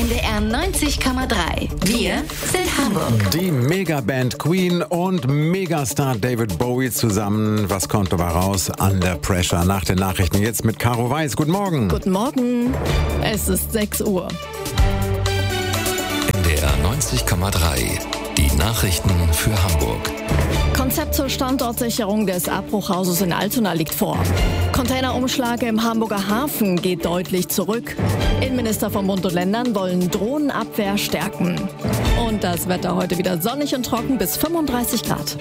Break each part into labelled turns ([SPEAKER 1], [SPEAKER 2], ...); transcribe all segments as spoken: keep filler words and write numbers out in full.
[SPEAKER 1] N D R neunzig Komma drei. Wir sind Hamburg.
[SPEAKER 2] Die Megaband Queen und Megastar David Bowie zusammen. Was kommt dabei raus? Under Pressure. Nach den Nachrichten jetzt mit Caro Weiß. Guten Morgen.
[SPEAKER 3] Guten Morgen. Es ist sechs Uhr.
[SPEAKER 4] N D R neunzig Komma drei. Die Nachrichten für Hamburg.
[SPEAKER 3] Konzept zur Standortsicherung des Abbruchhauses in Altona liegt vor. Containerumschlag im Hamburger Hafen geht deutlich zurück. Innenminister von Bund und Ländern wollen Drohnenabwehr stärken. Und das Wetter heute wieder sonnig und trocken bis fünfunddreißig Grad.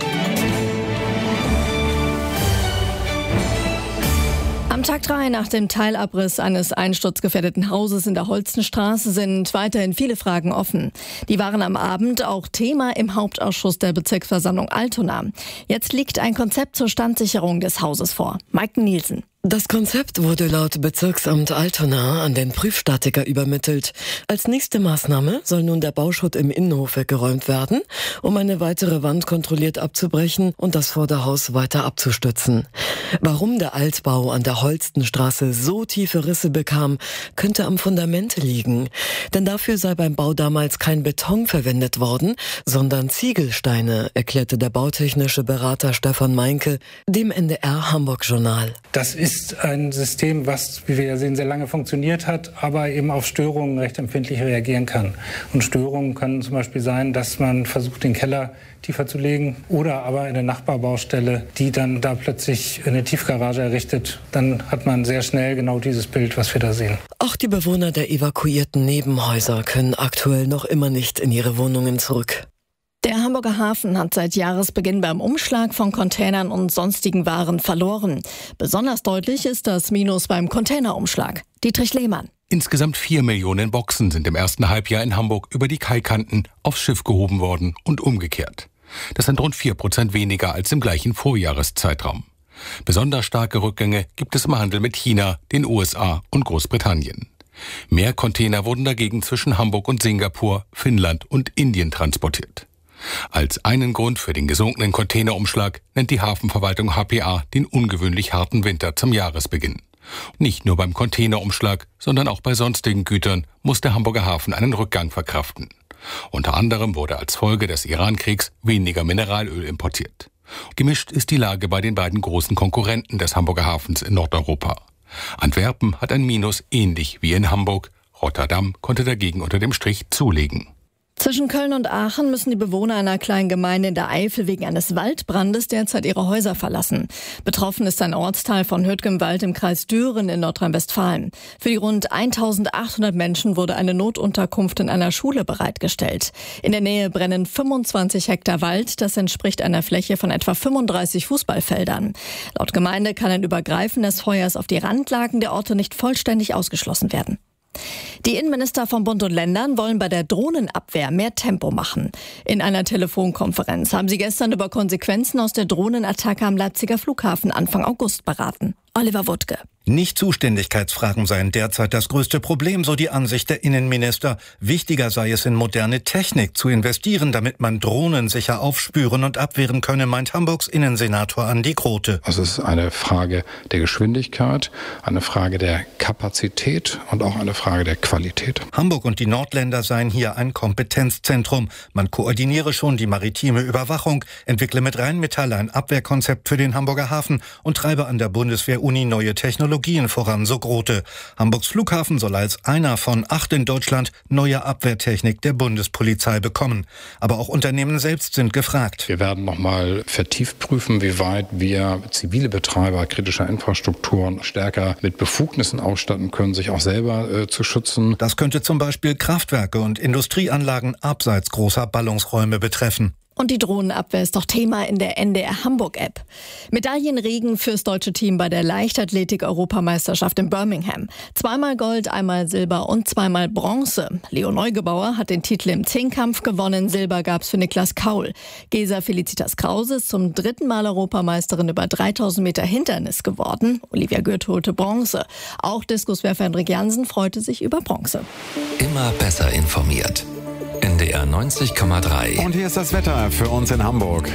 [SPEAKER 3] Am Tag drei nach dem Teilabriss eines einsturzgefährdeten Hauses in der Holstenstraße sind weiterhin viele Fragen offen. Die waren am Abend auch Thema im Hauptausschuss der Bezirksversammlung Altona. Jetzt liegt ein Konzept zur Standsicherung des Hauses vor. Mike Nielsen.
[SPEAKER 5] Das Konzept wurde laut Bezirksamt Altona an den Prüfstatiker übermittelt. Als nächste Maßnahme soll nun der Bauschutt im Innenhof weggeräumt werden, um eine weitere Wand kontrolliert abzubrechen und das Vorderhaus weiter abzustützen. Warum der Altbau an der Holstenstraße so tiefe Risse bekam, könnte am Fundament liegen. Denn dafür sei beim Bau damals kein Beton verwendet worden, sondern Ziegelsteine, erklärte der bautechnische Berater Stefan Meinke dem N D R Hamburg-Journal.
[SPEAKER 6] Das ist ein System, was, wie wir ja sehen, sehr lange funktioniert hat, aber eben auf Störungen recht empfindlich reagieren kann. Und Störungen können zum Beispiel sein, dass man versucht, den Keller tiefer zu legen oder aber eine Nachbarbaustelle, die dann da plötzlich eine Tiefgarage errichtet. Dann hat man sehr schnell genau dieses Bild, was wir da sehen.
[SPEAKER 5] Auch die Bewohner der evakuierten Nebenhäuser können aktuell noch immer nicht in ihre Wohnungen zurück.
[SPEAKER 3] Der Hamburger Hafen hat seit Jahresbeginn beim Umschlag von Containern und sonstigen Waren verloren. Besonders deutlich ist das Minus beim Containerumschlag. Dietrich Lehmann.
[SPEAKER 7] Insgesamt vier Millionen Boxen sind im ersten Halbjahr in Hamburg über die Kaikanten aufs Schiff gehoben worden und umgekehrt. Das sind rund vier Prozent weniger als im gleichen Vorjahreszeitraum. Besonders starke Rückgänge gibt es im Handel mit China, den U S A und Großbritannien. Mehr Container wurden dagegen zwischen Hamburg und Singapur, Finnland und Indien transportiert. Als einen Grund für den gesunkenen Containerumschlag nennt die Hafenverwaltung H P A den ungewöhnlich harten Winter zum Jahresbeginn. Nicht nur beim Containerumschlag, sondern auch bei sonstigen Gütern muss der Hamburger Hafen einen Rückgang verkraften. Unter anderem wurde als Folge des Iran-Kriegs weniger Mineralöl importiert. Gemischt ist die Lage bei den beiden großen Konkurrenten des Hamburger Hafens in Nordeuropa. Antwerpen hat ein Minus ähnlich wie in Hamburg. Rotterdam konnte dagegen unter dem Strich zulegen.
[SPEAKER 3] Zwischen Köln und Aachen müssen die Bewohner einer kleinen Gemeinde in der Eifel wegen eines Waldbrandes derzeit ihre Häuser verlassen. Betroffen ist ein Ortsteil von Hürtgenwald im Kreis Düren in Nordrhein-Westfalen. Für die rund eintausendachthundert Menschen wurde eine Notunterkunft in einer Schule bereitgestellt. In der Nähe brennen fünfundzwanzig Hektar Wald. Das entspricht einer Fläche von etwa fünfunddreißig Fußballfeldern. Laut Gemeinde kann ein Übergreifen des Feuers auf die Randlagen der Orte nicht vollständig ausgeschlossen werden. Die Innenminister von Bund und Ländern wollen bei der Drohnenabwehr mehr Tempo machen. In einer Telefonkonferenz haben sie gestern über Konsequenzen aus der Drohnenattacke am Leipziger Flughafen Anfang August beraten. Oliver Wuttke.
[SPEAKER 8] Nicht-Zuständigkeitsfragen seien derzeit das größte Problem, so die Ansicht der Innenminister. Wichtiger sei es, in moderne Technik zu investieren, damit man Drohnen sicher aufspüren und abwehren könne, meint Hamburgs Innensenator Andi Grote.
[SPEAKER 9] Es ist eine Frage der Geschwindigkeit, eine Frage der Kapazität und auch eine Frage der Qualität.
[SPEAKER 8] Hamburg und die Nordländer seien hier ein Kompetenzzentrum. Man koordiniere schon die maritime Überwachung, entwickle mit Rheinmetall ein Abwehrkonzept für den Hamburger Hafen und treibe an der Bundeswehr-Uni neue Technologien voran, so Grote. Hamburgs Flughafen soll als einer von acht in Deutschland neue Abwehrtechnik der Bundespolizei bekommen. Aber auch Unternehmen selbst sind gefragt.
[SPEAKER 9] Wir werden nochmal vertieft prüfen, wie weit wir zivile Betreiber kritischer Infrastrukturen stärker mit Befugnissen ausstatten können, sich auch selber äh, zu schützen.
[SPEAKER 8] Das könnte zum Beispiel Kraftwerke und Industrieanlagen abseits großer Ballungsräume betreffen.
[SPEAKER 3] Und die Drohnenabwehr ist doch Thema in der N D R Hamburg-App. Medaillenregen fürs deutsche Team bei der Leichtathletik-Europameisterschaft in Birmingham. Zweimal Gold, einmal Silber und zweimal Bronze. Leo Neugebauer hat den Titel im Zehnkampf gewonnen. Silber gab's für Niklas Kaul. Gesa Felicitas Krause ist zum dritten Mal Europameisterin über dreitausend Meter Hindernis geworden. Olivia Gürt holte Bronze. Auch Diskuswerfer Hendrik Jansen freute sich über Bronze.
[SPEAKER 4] Immer besser informiert. N D R neunzig Komma drei.
[SPEAKER 2] Und hier ist das Wetter für uns in Hamburg.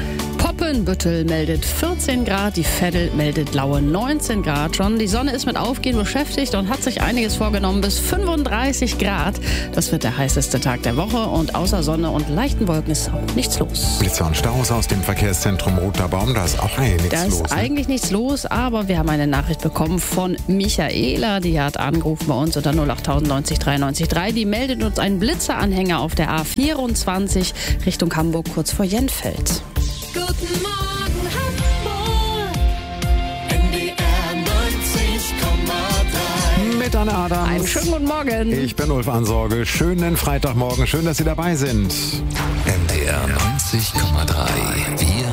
[SPEAKER 10] Poppenbüttel meldet vierzehn Grad, die Veddel meldet laue neunzehn Grad schon. Die Sonne ist mit Aufgehen beschäftigt und hat sich einiges vorgenommen bis fünfunddreißig Grad. Das wird der heißeste Tag der Woche und außer Sonne und leichten Wolken ist auch nichts los.
[SPEAKER 2] Blitzer und Staus aus dem Verkehrszentrum Roter Baum, da ist auch eigentlich nichts
[SPEAKER 10] da
[SPEAKER 2] los.
[SPEAKER 10] Da ist
[SPEAKER 2] ne?
[SPEAKER 10] eigentlich nichts los, aber wir haben eine Nachricht bekommen von Michaela, die hat angerufen bei uns unter null acht neunzig dreiundneunzig drei. Die meldet uns einen Blitzeranhänger auf der A vierundzwanzig Richtung Hamburg kurz vor Jenfeld.
[SPEAKER 11] Guten Morgen Hamburg, N D R neunzig Komma drei.
[SPEAKER 2] Mit Anne Adams.
[SPEAKER 10] Einen schönen guten Morgen.
[SPEAKER 2] Ich bin Ulf Ansorge. Schönen Freitagmorgen. Schön, dass Sie dabei sind.
[SPEAKER 4] N D R neunzig Komma drei. Wir